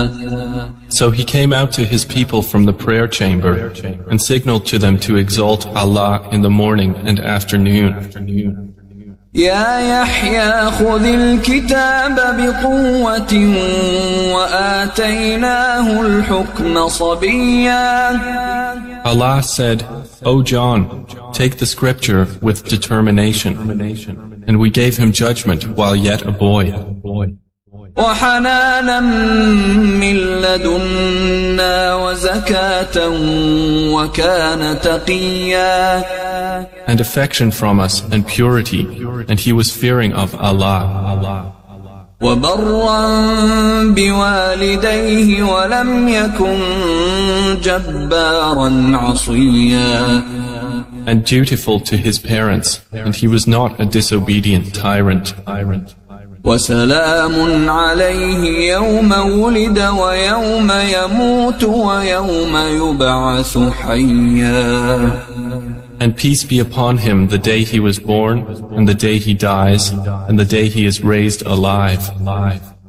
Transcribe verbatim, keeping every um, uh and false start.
So he came out to his people from the prayer chamber and signaled to them to exalt Allah in the morning and afternoon. يا يحيى خذ الكتاب بقوة وآتيناه الحكم صبيا. Allah said, O John, take the scripture with determination, and we gave him judgment while yet a boy. وحنانا من لدنا وزكاة وكان تقيا. And affection from us and purity, and he was fearing of Allah. وبرا بوالديه ولم يكن جبارا عصيا. And dutiful to his parents, and he was not a disobedient tyrant. وسلام عليه يوم ولد ويوم يموت ويوم يبعث حيا. And peace be upon him the day he was born, and the day he dies, and the day he is raised alive.